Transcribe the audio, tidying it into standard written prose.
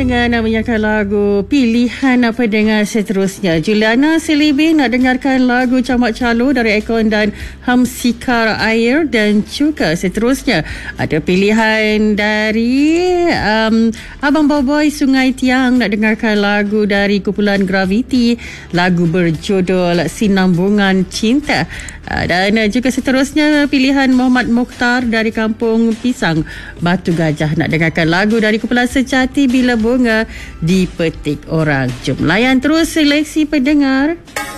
dengan menyanyikan lagu pilihan pendengar seterusnya. Juliana Selibin nak dengarkan lagu Camak Calo dari Ekon dan Hamsikar Air, dan juga seterusnya ada pilihan dari Abang Boboy Sungai Tiang nak dengarkan lagu dari kumpulan Gravity, lagu berjudul Sinambungan Cinta. Dan juga seterusnya pilihan Muhammad Mukhtar dari Kampung Pisang, Batu Gajah nak dengarkan lagu dari kumpulan Sejati Bila Bunga Dipetik Orang. Jom layan terus seleksi pendengar.